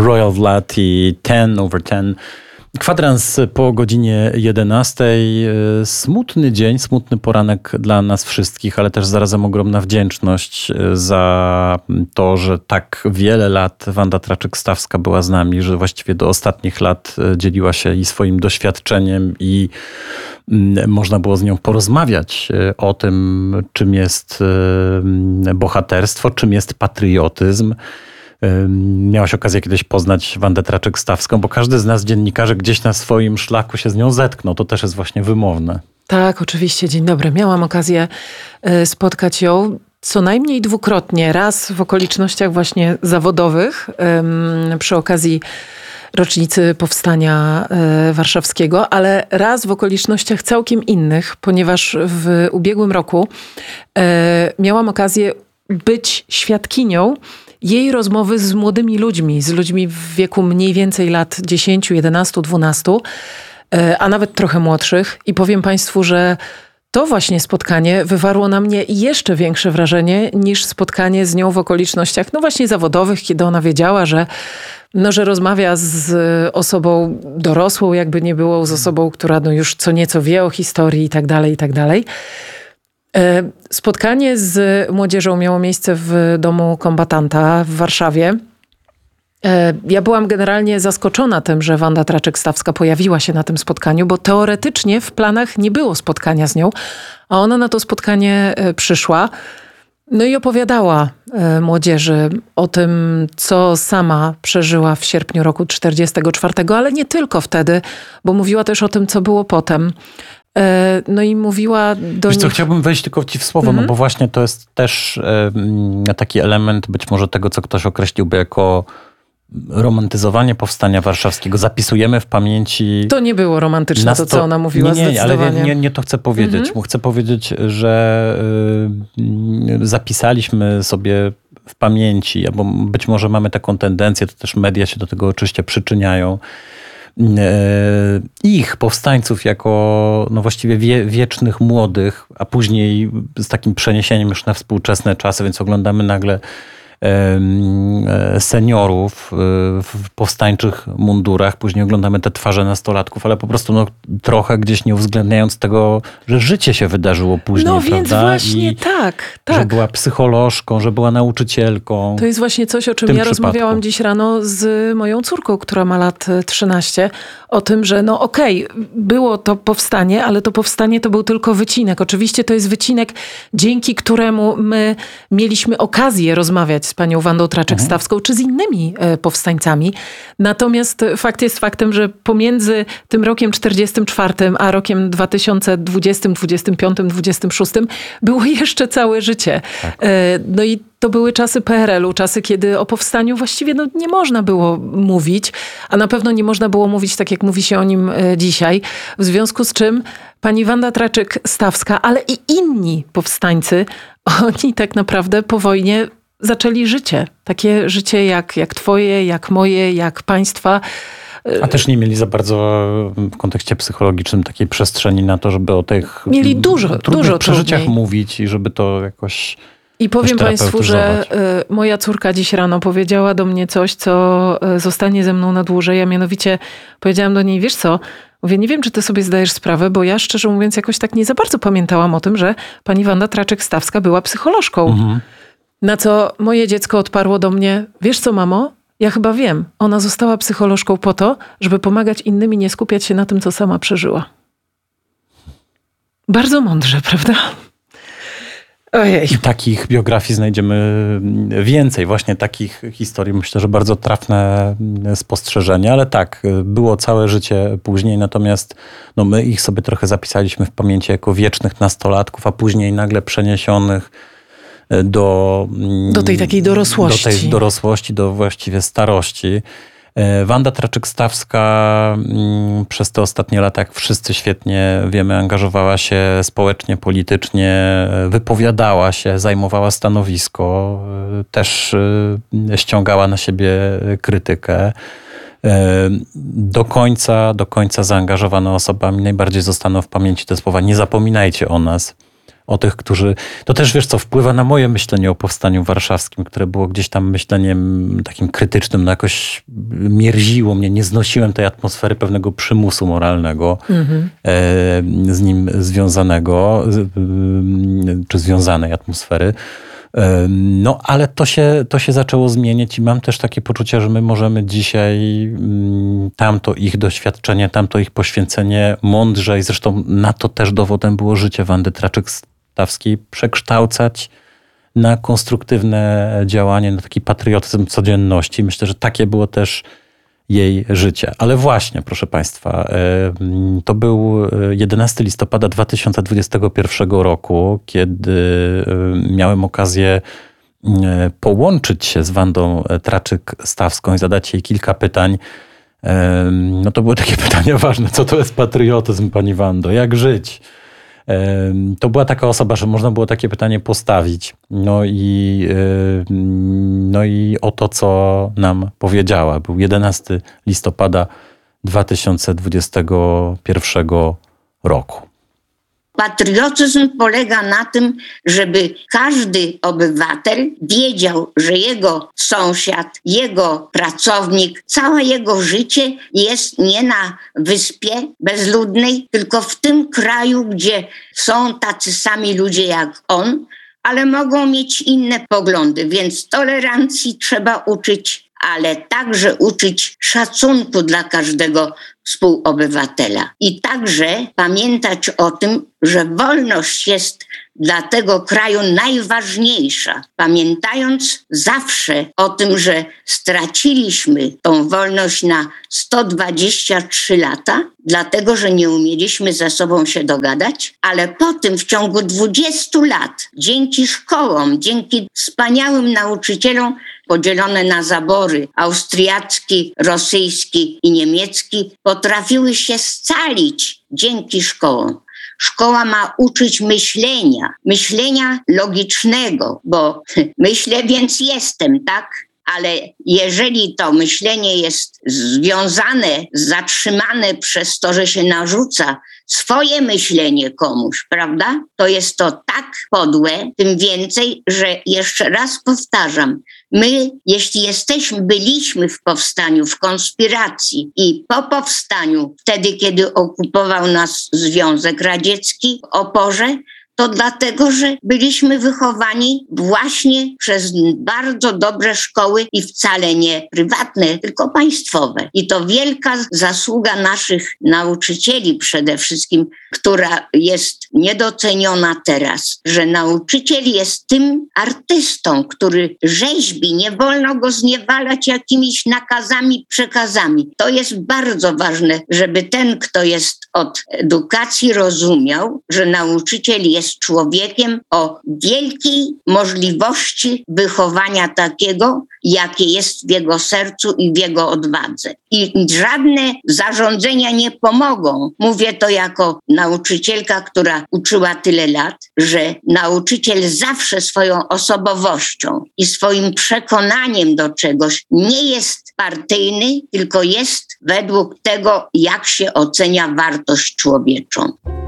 Royal Blood i 10/10. Kwadrans po godzinie 11. Smutny dzień, smutny poranek dla nas wszystkich, ale też zarazem ogromna wdzięczność za to, że tak wiele lat Wanda Traczyk-Stawska była z nami, że właściwie do ostatnich lat dzieliła się i swoim doświadczeniem i można było z nią porozmawiać o tym, czym jest bohaterstwo, czym jest patriotyzm. Miałaś okazję kiedyś poznać Wandę Traczyk-Stawską, bo każdy z nas, dziennikarzy, gdzieś na swoim szlaku się z nią zetknął. To też jest właśnie wymowne. Tak, oczywiście. Dzień dobry. Miałam okazję spotkać ją co najmniej dwukrotnie. Raz w okolicznościach właśnie zawodowych, przy okazji rocznicy Powstania Warszawskiego, ale raz w okolicznościach całkiem innych, ponieważ w ubiegłym roku miałam okazję być świadkinią jej rozmowy z młodymi ludźmi, z ludźmi w wieku mniej więcej lat 10, 11, 12, a nawet trochę młodszych. I powiem Państwu, że to właśnie spotkanie wywarło na mnie jeszcze większe wrażenie niż spotkanie z nią w okolicznościach, no właśnie zawodowych, kiedy ona wiedziała, że rozmawia z osobą dorosłą, jakby nie było, z osobą, która już co nieco wie o historii i tak dalej, i tak dalej. Spotkanie z młodzieżą miało miejsce w domu kombatanta w Warszawie. Ja byłam generalnie zaskoczona tym, że Wanda Traczyk-Stawska pojawiła się na tym spotkaniu, bo teoretycznie w planach nie było spotkania z nią, a ona na to spotkanie przyszła. No i opowiadała młodzieży o tym, co sama przeżyła w sierpniu roku 1944, ale nie tylko wtedy, bo mówiła też o tym, co było potem. No i mówiła do nich... Chciałbym wejść tylko ci w słowo, no bo właśnie to jest też taki element być może tego, co ktoś określiłby jako romantyzowanie Powstania Warszawskiego. Zapisujemy w pamięci... To nie było romantyczne, to co ona mówiła, zdecydowanie. Ale nie to chcę powiedzieć. Chcę powiedzieć, że zapisaliśmy sobie w pamięci, bo być może mamy taką tendencję, to też media się do tego oczywiście przyczyniają, ich powstańców jako właściwie wiecznych młodych, a później z takim przeniesieniem już na współczesne czasy, więc oglądamy nagle seniorów w powstańczych mundurach, później oglądamy te twarze nastolatków, ale po prostu trochę gdzieś nie uwzględniając tego, że życie się wydarzyło później, prawda? Więc właśnie tak. Że była psycholożką, że była nauczycielką. To jest właśnie coś, o czym ja rozmawiałam dziś rano z moją córką, która ma lat 13, o tym, że było to powstanie, ale to powstanie to był tylko wycinek. Oczywiście to jest wycinek, dzięki któremu my mieliśmy okazję rozmawiać z panią Wandą Traczyk-Stawską, czy z innymi powstańcami. Natomiast fakt jest faktem, że pomiędzy tym rokiem 44 a rokiem 2020, 25, 26 było jeszcze całe życie. Tak. No i to były czasy PRL-u, czasy, kiedy o powstaniu właściwie nie można było mówić, a na pewno nie można było mówić tak, jak mówi się o nim dzisiaj. W związku z czym pani Wanda Traczyk-Stawska, ale i inni powstańcy, oni tak naprawdę po wojnie zaczęli życie. Takie życie jak twoje, jak moje, jak państwa. A też nie mieli za bardzo w kontekście psychologicznym takiej przestrzeni na to, żeby o tych mieli dużo przeżyciach trudniej mówić i żeby to jakoś... I powiem Państwu, że moja córka dziś rano powiedziała do mnie coś, co zostanie ze mną na dłużej, a mianowicie powiedziałam do niej, wiesz co, mówię, nie wiem, czy ty sobie zdajesz sprawę, bo ja szczerze mówiąc jakoś tak nie za bardzo pamiętałam o tym, że pani Wanda Traczyk-Stawska była psycholożką. Na co moje dziecko odparło do mnie, wiesz co, mamo, ja chyba wiem, ona została psycholożką po to, żeby pomagać innym i nie skupiać się na tym, co sama przeżyła. Bardzo mądrze, prawda? Ojej. I takich biografii znajdziemy więcej. Właśnie takich historii. Myślę, że bardzo trafne spostrzeżenie. Ale tak, było całe życie później. Natomiast my ich sobie trochę zapisaliśmy w pamięci jako wiecznych nastolatków, a później nagle przeniesionych do tej takiej dorosłości. Do tej dorosłości, do właściwie starości. Wanda Traczyk-Stawska przez te ostatnie lata, jak wszyscy świetnie wiemy, angażowała się społecznie, politycznie, wypowiadała się, zajmowała stanowisko, też ściągała na siebie krytykę. Do końca zaangażowane osobami najbardziej zostaną w pamięci te słowa: nie zapominajcie o nas. o tych, którzy... To też, wiesz co, wpływa na moje myślenie o Powstaniu Warszawskim, które było gdzieś tam myśleniem takim krytycznym, no jakoś mierziło mnie, nie znosiłem tej atmosfery pewnego przymusu moralnego z nim związanego, czy związanej atmosfery. No, ale to się zaczęło zmieniać i mam też takie poczucie, że my możemy dzisiaj tamto ich doświadczenie, tamto ich poświęcenie mądrzej, zresztą na to też dowodem było życie Wandy Traczyk-Stawskiej, przekształcać na konstruktywne działanie, na taki patriotyzm codzienności. Myślę, że takie było też jej życie. Ale właśnie, proszę Państwa, to był 11 listopada 2021 roku, kiedy miałem okazję połączyć się z Wandą Traczyk-Stawską i zadać jej kilka pytań. No to były takie pytania ważne. Co to jest patriotyzm, pani Wando? Jak żyć? To była taka osoba, że można było takie pytanie postawić. No i oto, co nam powiedziała. Był 11 listopada 2021 roku. Patriotyzm polega na tym, żeby każdy obywatel wiedział, że jego sąsiad, jego pracownik, całe jego życie jest nie na wyspie bezludnej, tylko w tym kraju, gdzie są tacy sami ludzie jak on, ale mogą mieć inne poglądy, więc tolerancji trzeba uczyć, ale także uczyć szacunku dla każdego współobywatela. I także pamiętać o tym, że wolność jest dla tego kraju najważniejsza. Pamiętając zawsze o tym, że straciliśmy tą wolność na 123 lata, dlatego że nie umieliśmy ze sobą się dogadać, ale potem w ciągu 20 lat, dzięki szkołom, dzięki wspaniałym nauczycielom, podzielone na zabory austriacki, rosyjski i niemiecki, potrafiły się scalić dzięki szkołom. Szkoła ma uczyć myślenia logicznego, bo myślę, więc jestem, tak? Ale jeżeli to myślenie jest związane, zatrzymane przez to, że się narzuca swoje myślenie komuś, prawda? To jest to tak podłe, tym więcej, że jeszcze raz powtarzam, my, jeśli byliśmy w powstaniu, w konspiracji i po powstaniu, wtedy kiedy okupował nas Związek Radziecki w oporze, to dlatego, że byliśmy wychowani właśnie przez bardzo dobre szkoły i wcale nie prywatne, tylko państwowe. I to wielka zasługa naszych nauczycieli przede wszystkim, która jest niedoceniona teraz, że nauczyciel jest tym artystą, który rzeźbi, nie wolno go zniewalać jakimiś nakazami, przekazami. To jest bardzo ważne, żeby ten, kto jest od edukacji, rozumiał, że nauczyciel jest człowiekiem o wielkiej możliwości wychowania takiego, jakie jest w jego sercu i w jego odwadze. I żadne zarządzenia nie pomogą. Mówię to jako nauczycielka, która uczyła tyle lat, że nauczyciel zawsze swoją osobowością i swoim przekonaniem do czegoś nie jest partyjny, tylko jest według tego, jak się ocenia wartość człowieczą.